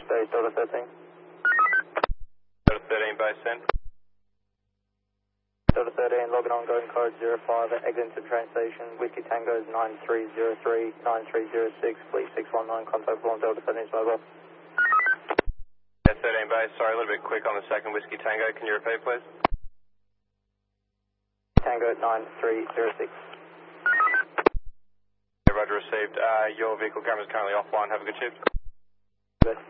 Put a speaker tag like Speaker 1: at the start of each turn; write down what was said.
Speaker 1: Delta 13.
Speaker 2: Delta 13 base 10.
Speaker 1: Delta 13, logging ongoing code 05, exit to train station, Whiskey Tango 9303, 9306, fleet 619, contact form Delta 13's mobile.
Speaker 2: Yeah, 13 base, sorry, a little bit quick on the second Whiskey Tango, can you repeat please?
Speaker 1: Tango 9306.
Speaker 2: Yeah, roger received. Your vehicle camera is currently offline, have a good shift.
Speaker 1: Good.